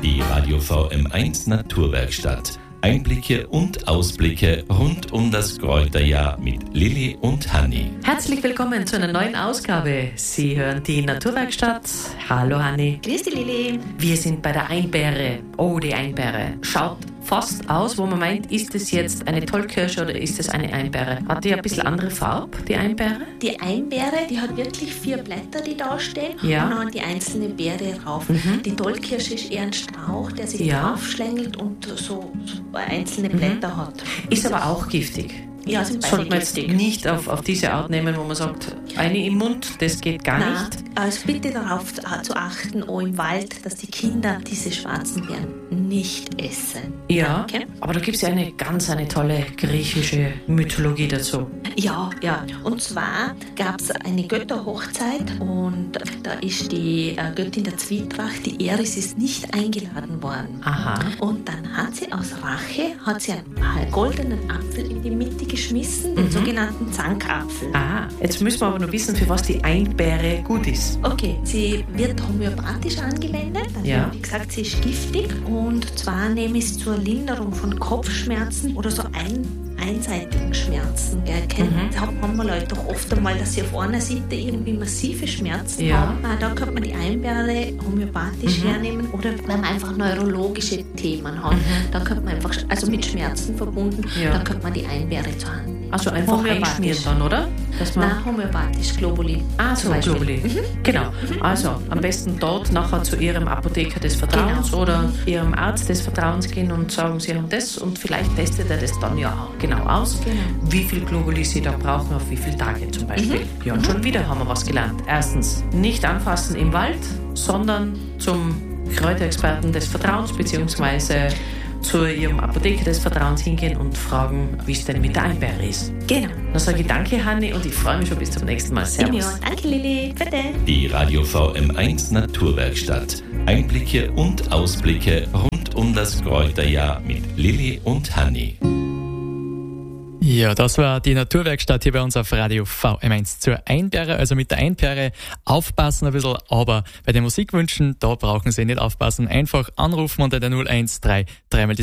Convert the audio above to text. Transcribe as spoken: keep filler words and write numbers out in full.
Die Radio V M eins Naturwerkstatt. Einblicke und Ausblicke rund um das Kräuterjahr mit Lilly und Hanni. Herzlich willkommen zu einer neuen Ausgabe. Sie hören die Naturwerkstatt. Hallo Hanni. Grüß dich Lilly. Wir sind bei der Einbeere. Oh, die Einbeere. Schaut fast aus, wo man meint, ist es jetzt eine Tollkirsche oder ist es eine Einbeere? Hat die ein bisschen andere Farbe, die Einbeere? Die Einbeere, die hat wirklich vier Blätter, die da stehen, ja. Und dann die einzelne Beere rauf. Mhm. Die Tollkirsche ist eher ein Strauch, der sich ja. draufschlängelt und so, so einzelne Blätter mhm. hat. Ist aber auch giftig. Ja, sind beide sollte man jetzt giftig. Nicht auf, auf diese Art nehmen, wo man sagt, eine im Mund, das geht gar Nein, nicht. also bitte darauf zu achten, auch im Wald, dass die Kinder diese schwarzen Beeren nicht essen. Ja, okay? Aber da gibt es ja eine ganz eine tolle griechische Mythologie dazu. Ja, ja. Und zwar gab es eine Götterhochzeit und da ist die Göttin der Zwietracht, die Eris, ist nicht eingeladen worden. Aha. Und dann hat sie aus Rache hat sie einen goldenen Apfel in die Mitte geschmissen, den mhm. sogenannten Zankapfel. Ah, jetzt müssen wir aber noch wissen, für was die Einbeere gut ist. Okay, sie wird homöopathisch angewendet. Also ja. Wie gesagt, sie ist giftig und zwar nehme ich es zur Linderung von Kopfschmerzen oder so ein einseitigen Schmerzen. Gell? Mhm. Da haben wir Leute doch oft einmal, dass sie auf einer Seite irgendwie massive Schmerzen ja. haben. Da könnte man die Einbeere homöopathisch mhm. hernehmen oder wenn man einfach neurologische Themen hat, mhm. dann könnte man einfach, also mit Schmerzen verbunden, ja. dann könnte man die Einbeere zur Hand nehmen. Also einfach einschmieren dann, oder? Dass man Nein, homöopathisch, Globuli. Ah, so Globuli. Mhm. Genau. Mhm. Also am besten dort nachher zu Ihrem Apotheker des Vertrauens genau. oder Ihrem Arzt des Vertrauens gehen und sagen, Sie haben das und vielleicht testet er das dann ja auch genau aus, genau. wie viel Globuli Sie da brauchen, auf wie viele Tage zum Beispiel. Mhm. Ja, und schon wieder haben wir was gelernt. Erstens, nicht anfassen im Wald, sondern zum Kräuterexperten des Vertrauens beziehungsweise zu Ihrem Apotheker des Vertrauens hingehen und fragen, wie es denn mit der Einbeere ist. Genau. Dann sage ich danke, Hanni, und ich freue mich schon bis zum nächsten Mal. Servus. Ja, danke, Lilly. Bitte. Die Radio V M eins Naturwerkstatt. Einblicke und Ausblicke rund um das Kräuterjahr mit Lilly und Hanni. Ja, das war die Naturwerkstatt hier bei uns auf Radio V M eins zur Einbeere. Also mit der Einbeere aufpassen ein bisschen, aber bei den Musikwünschen, da brauchen Sie nicht aufpassen. Einfach anrufen unter der null eins drei, dreimal die